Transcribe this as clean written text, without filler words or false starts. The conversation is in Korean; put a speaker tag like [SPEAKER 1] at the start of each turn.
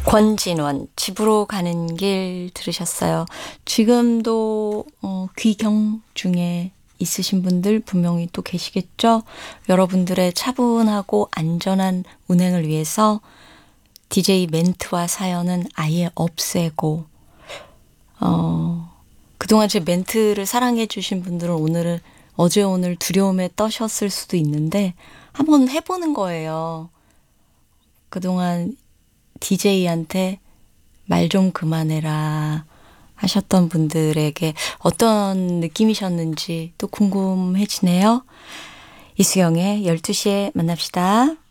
[SPEAKER 1] 권진원 집으로 가는 길 들으셨어요. 지금도 귀경 중에 있으신 분들 분명히 또 계시겠죠? 여러분들의 차분하고 안전한 운행을 위해서 DJ 멘트와 사연은 아예 없애고 그동안 제 멘트를 사랑해 주신 분들은 어제 오늘 두려움에 떠셨을 수도 있는데 한번 해보는 거예요. 그동안 DJ한테 말 좀 그만해라 하셨던 분들에게 어떤 느낌이셨는지 또 궁금해지네요. 이수영의 12시에 만납시다.